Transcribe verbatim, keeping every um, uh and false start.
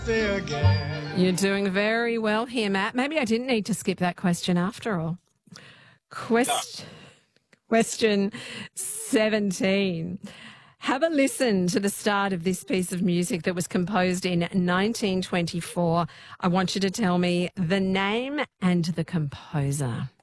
again. You're doing very well here, Matt. Maybe I didn't need to skip that question after all. Quest- Question seventeen. Have a listen to the start of this piece of music that was composed in nineteen twenty-four. I want you to tell me the name and the composer.